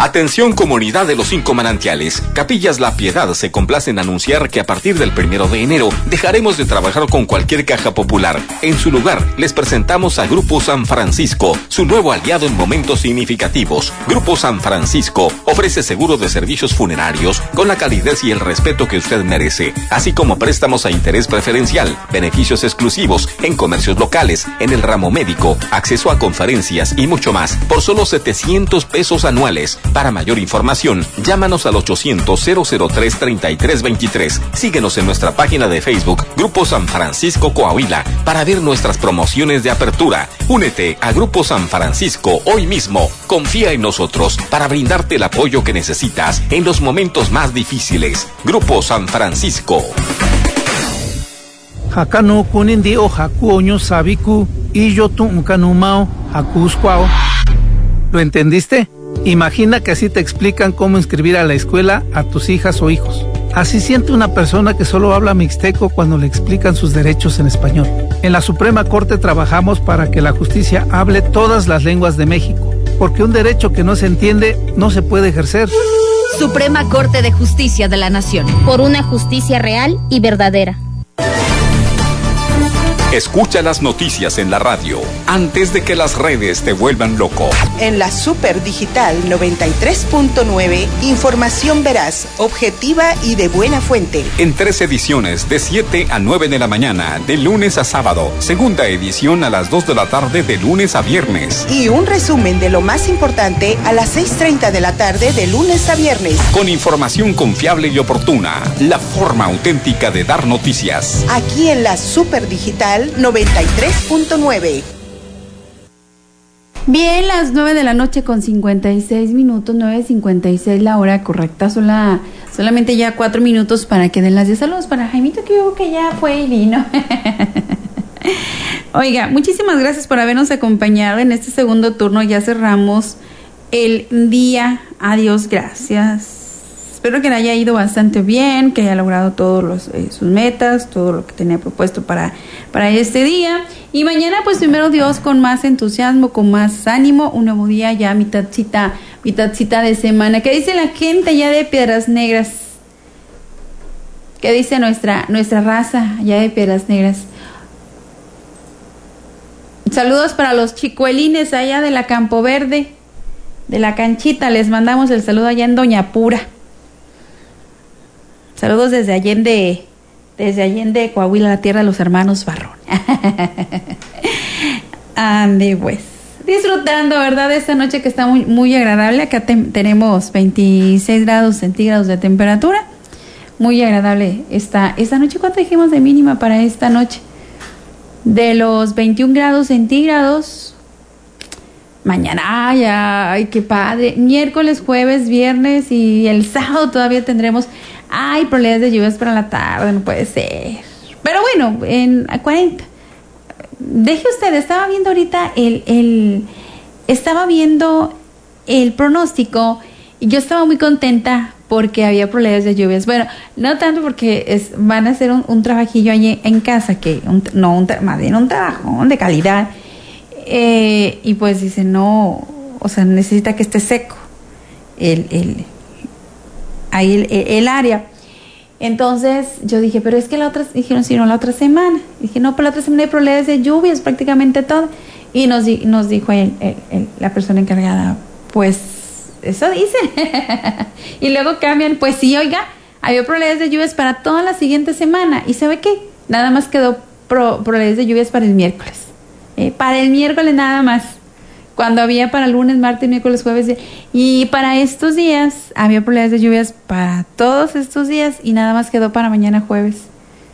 Atención comunidad de los 5 manantiales. Capillas La Piedad se complace en anunciar que a partir del 1 de enero dejaremos de trabajar con cualquier caja popular. En su lugar, les presentamos a Grupo San Francisco, su nuevo aliado en momentos significativos. Grupo San Francisco ofrece seguro de servicios funerarios con la calidez y el respeto que usted merece, así como préstamos a interés preferencial, beneficios exclusivos en comercios locales, en el ramo médico, acceso a conferencias y mucho más, por solo 700 pesos anuales. Para mayor información, llámanos al 800-003-3323. Síguenos en nuestra página de Facebook, Grupo San Francisco Coahuila, para ver nuestras promociones de apertura. Únete a Grupo San Francisco hoy mismo. Confía en nosotros para brindarte el apoyo que necesitas en los momentos más difíciles. Grupo San Francisco. Hakano kunindi o haku oño sabiku y yo tu kanumao hakusquao. ¿Lo entendiste? Imagina que así te explican cómo inscribir a la escuela a tus hijas o hijos. Así siente una persona que solo habla mixteco cuando le explican sus derechos en español. En la Suprema Corte trabajamos para que la justicia hable todas las lenguas de México, porque un derecho que no se entiende no se puede ejercer. Suprema Corte de Justicia de la Nación. Por una justicia real y verdadera. Escucha las noticias en la radio antes de que las redes te vuelvan loco. En la Super Digital 93.9, información veraz, objetiva y de buena fuente. En 3 ediciones, de 7 a 9 de la mañana, de lunes a sábado. Segunda edición a las 2 de la tarde, de lunes a viernes. Y un resumen de lo más importante a las 6:30 de la tarde, de lunes a viernes. Con información confiable y oportuna. La forma auténtica de dar noticias. Aquí en la Super Digital 93.9. Bien, las 9 de la noche con 56 minutos, 9:56 la hora correcta. Solamente ya 4 minutos para que den las 10 saludos para Jaimito, que yo que ya fue y vino. Oiga, muchísimas gracias por habernos acompañado en este segundo turno. Ya cerramos el día. Adiós, gracias. Espero que le haya ido bastante bien, que haya logrado todos sus metas, todo lo que tenía propuesto para este día. Y mañana, pues primero Dios, con más entusiasmo, con más ánimo, un nuevo día, ya mitadcita de semana. ¿Qué dice la gente ya de Piedras Negras? ¿Qué dice nuestra raza ya de Piedras Negras? Saludos para los chicuelines allá de la Campo Verde, de la Canchita. Les mandamos el saludo allá en Doña Pura. Saludos desde Allende, Coahuila, la tierra de los hermanos Barrón. Ande pues, disfrutando, ¿verdad? De esta noche que está muy, muy agradable. Acá tenemos 26 grados centígrados de temperatura. Muy agradable esta noche. ¿Cuánto dijimos de mínima para esta noche? De los 21 grados centígrados. Mañana, ay, qué padre. Miércoles, jueves, viernes y el sábado todavía tendremos... Hay probabilidades de lluvias para la tarde, no puede ser. Pero bueno, en 40. Deje usted, estaba viendo ahorita estaba viendo el pronóstico y yo estaba muy contenta porque había probabilidades de lluvias. Bueno, no tanto porque van a hacer un trabajillo allí en casa, más bien un trabajo de calidad. Y pues dice, no, o sea, necesita que esté seco el área. Entonces yo dije, pero es que dijeron, si no, la otra semana. Dije, no, pero la otra semana hay probabilidades de lluvias, prácticamente todo. Y nos dijo la persona encargada, pues eso dice. Y luego cambian, pues sí, oiga, había probabilidades de lluvias para toda la siguiente semana. ¿Y sabe qué? Nada más quedó probabilidades de lluvias para el miércoles. Para el miércoles nada más. Cuando había para lunes, martes, miércoles, jueves. Y para estos días había probabilidades de lluvias para todos estos días y nada más quedó para mañana jueves.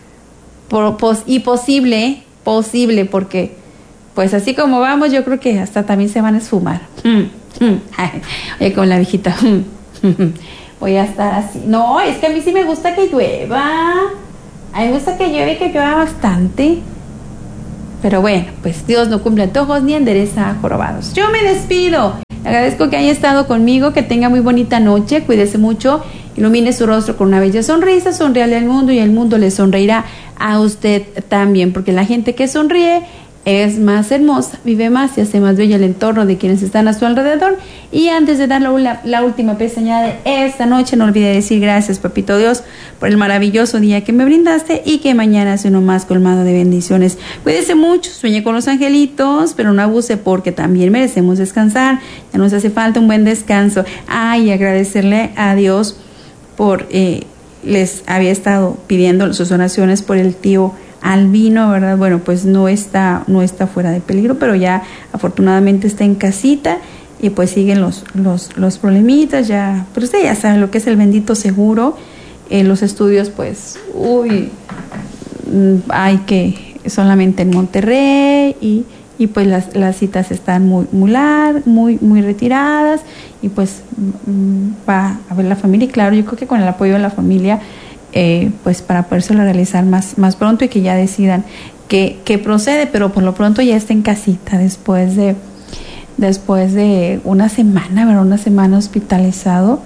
Y posible, porque pues así como vamos, yo creo que hasta también se van a esfumar. Oye, con la viejita. Voy a estar así. No, es que a mí sí me gusta que llueva. A mí me gusta que llueve y que llueva bastante. Pero bueno, pues Dios no cumple antojos ni endereza jorobados. Yo me despido. Le agradezco que haya estado conmigo, que tenga muy bonita noche, cuídese mucho, ilumine su rostro con una bella sonrisa, sonríale al mundo y el mundo le sonreirá a usted también, porque la gente que sonríe es más hermosa, vive más y hace más bello el entorno de quienes están a su alrededor. Y antes de dar la última pestañada de esta noche, no olvide decir gracias, Papito Dios, por el maravilloso día que me brindaste y que mañana sea uno más colmado de bendiciones. Cuídese mucho, sueñe con los angelitos, pero no abuse porque también merecemos descansar. Ya nos hace falta un buen descanso. Y agradecerle a Dios por, les había estado pidiendo sus oraciones por el tío Albino, ¿verdad? Bueno, pues no está fuera de peligro, pero ya afortunadamente está en casita y pues siguen los problemitas ya, pero usted ya sabe lo que es el bendito seguro. Los estudios pues, hay que solamente en Monterrey y pues las citas están muy retiradas y pues va a ver la familia y claro, yo creo que con el apoyo de la familia pues para podérselo realizar más pronto y que ya decidan que procede, pero por lo pronto ya está en casita después de una semana, ¿verdad? Una semana hospitalizado,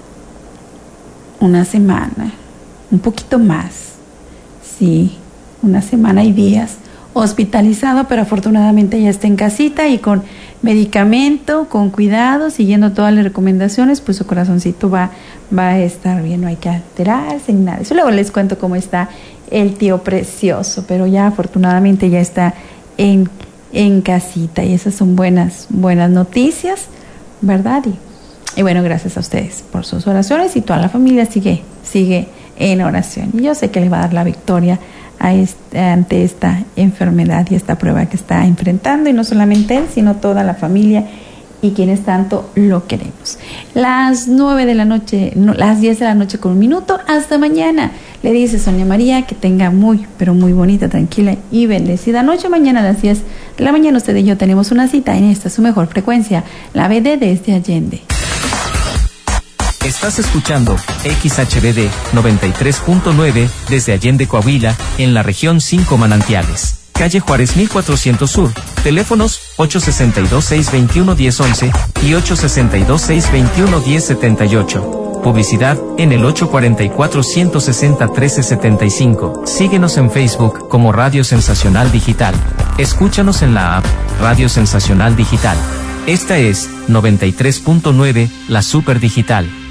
un poquito más, sí, una semana y días hospitalizado, pero afortunadamente ya está en casita y con medicamento, con cuidado, siguiendo todas las recomendaciones, pues su corazoncito va a estar bien, no hay que alterarse ni nada. Eso luego les cuento cómo está el tío precioso, pero ya afortunadamente ya está en casita y esas son buenas noticias, ¿verdad? Y bueno, gracias a ustedes por sus oraciones y toda la familia sigue en oración. Y yo sé que le va a dar la victoria ante esta enfermedad y esta prueba que está enfrentando, y no solamente él, sino toda la familia y quienes tanto lo queremos. Las 9 de la noche, no, las 10 de la noche con 1 minuto. Hasta mañana, le dice Sonia María, que tenga muy, pero muy bonita, tranquila y bendecida noche. Mañana a las 10 de la mañana usted y yo tenemos una cita en esta su mejor frecuencia, la BD desde Allende. Estás escuchando XHBD 93.9 desde Allende, Coahuila, en la región 5 Manantiales. Calle Juárez 1400 Sur. Teléfonos 862-621-1011 y 862-621-1078. Publicidad en el 844-160-1375. Síguenos en Facebook como Radio Sensacional Digital. Escúchanos en la app Radio Sensacional Digital. Esta es 93.9, la Super Digital.